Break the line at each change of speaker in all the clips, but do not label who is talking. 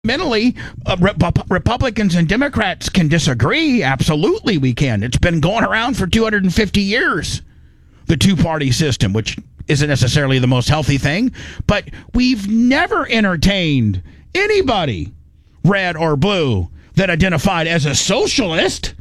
Fundamentally, Republicans and Democrats can disagree. Absolutely, we can. It's been going around for 250 years, the two-party system, which isn't necessarily the most healthy thing, but we've never entertained anybody, red or blue, that identified as a socialist.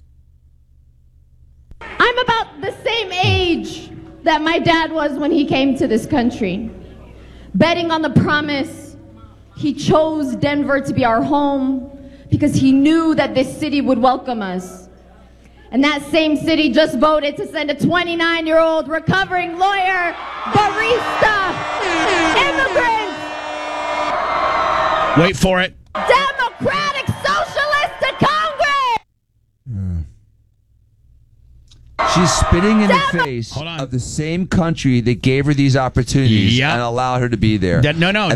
I'm about the same age that my dad was when he came to this country, betting on the promise. He chose Denver to be our home because he knew that this city would welcome us. And that same city just voted to send a 29-year-old recovering lawyer, barista, immigrant,
wait for it,
Democratic Socialist to Congress!
She's spitting in the face of the same country that gave her these opportunities and allowed her to be there.
No.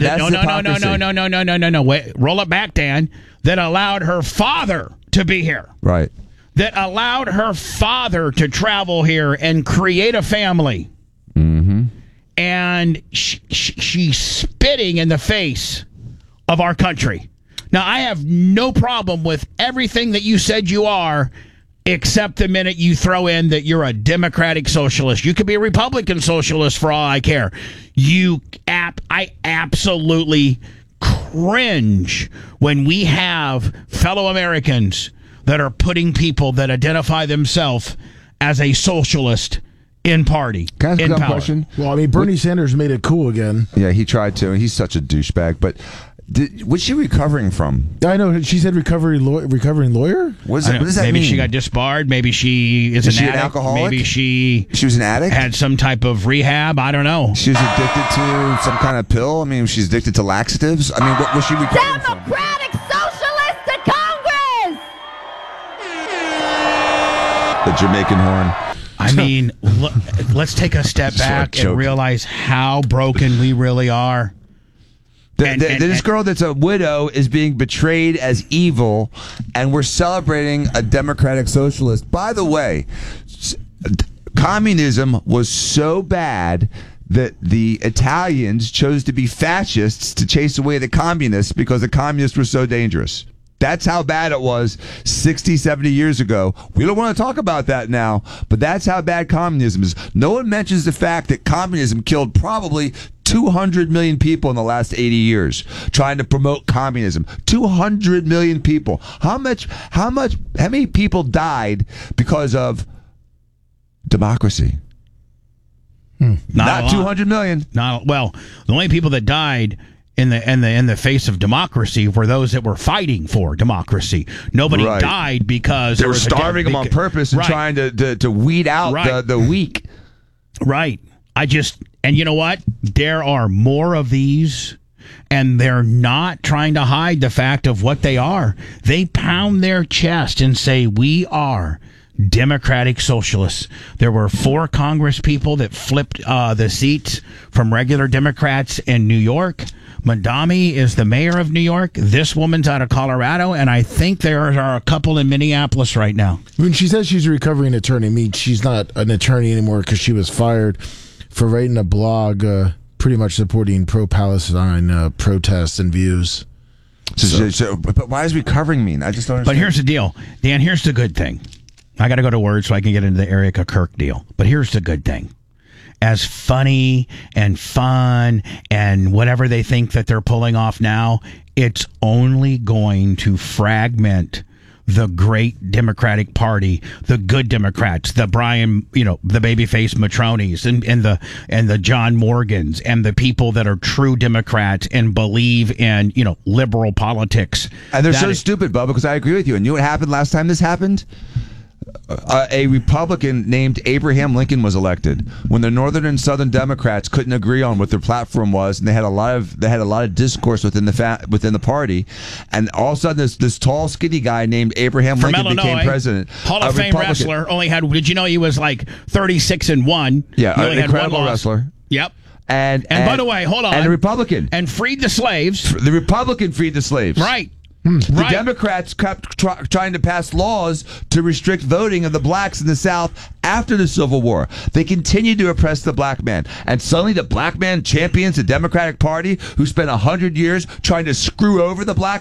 Wait, roll it back, Dan. That allowed her father to be here.
Right.
That allowed her father to travel here and create a family.
Mm-hmm.
And she's spitting in the face of our country. Now, I have no problem with everything that you said you are, except the minute you throw in that you're a Democratic socialist. You could be a Republican socialist for all I care. I absolutely cringe when we have fellow Americans that are putting people that identify themselves as a socialist in party.
Can I ask
in
a
power.
question?
Well, I mean, Bernie Sanders made it cool again.
Yeah, he tried to. He's such a douchebag. But what's she recovering from?
I know. She said recovering lawyer?
What does that mean?
Maybe she got disbarred. Maybe she is
she
an addict.
alcoholic?
Maybe she
was an addict?
Had some type of rehab. I don't know.
She was addicted to some kind of pill? I mean, she's addicted to laxatives? I mean, what was she recovering from?
Democratic Socialist to Congress!
The Jamaican horn.
I mean, let's take a step back and realize how broken we really are.
This girl that's a widow is being betrayed as evil, and we're celebrating a democratic socialist. By the way, communism was so bad that the Italians chose to be fascists to chase away the communists because the communists were so dangerous. That's how bad it was 60, 70 years ago. We don't want to talk about that now, but that's how bad communism is. No one mentions the fact that communism killed probably 200 million people in the last 80 years trying to promote communism. 200 million people. How many people died because of democracy? Not 200 million.
Well, the only people that died in the face of democracy were those that were fighting for democracy. Nobody died because
they were starving them on purpose and trying to weed out the weak.
Right. And you know what? There are more of these, and they're not trying to hide the fact of what they are. They pound their chest and say, we are Democratic Socialists. There were 4 Congress people that flipped the seats from regular Democrats in New York. Madami is the mayor of New York. This woman's out of Colorado, and I think there are a couple in Minneapolis right now.
When she says she's a recovering attorney, I mean, she's not an attorney anymore because she was fired for writing a blog pretty much supporting pro-Palestine protests and views.
But why does recovering mean? I just don't understand.
But here's the deal. Dan, here's the good thing. I got to go to words so I can get into the Erica Kirk deal. But here's the good thing. As funny and fun and whatever they think that they're pulling off now, it's only going to fragment the great Democratic Party, the good Democrats, the Brian, the babyface Matronis and the John Morgans and the people that are true Democrats and believe in, liberal politics.
And they're so stupid, Bubba, because I agree with you. And you know what happened last time this happened? A Republican named Abraham Lincoln was elected when the Northern and Southern Democrats couldn't agree on what their platform was, and they had a lot of discourse within the party, and all of a sudden this tall, skinny guy named Abraham Lincoln became president.
Hall of Fame wrestler, only had. Did you know he was like 36-1?
Yeah, an incredible wrestler.
Yep.
And
by the way, hold on.
And a Republican.
And freed the slaves.
The Republican freed the slaves.
Right.
The
Right.
Democrats kept trying to pass laws to restrict voting of the blacks in the South after the Civil War. They continued to oppress the black man. And suddenly the black man champions the Democratic Party, who spent 100 years trying to screw over the black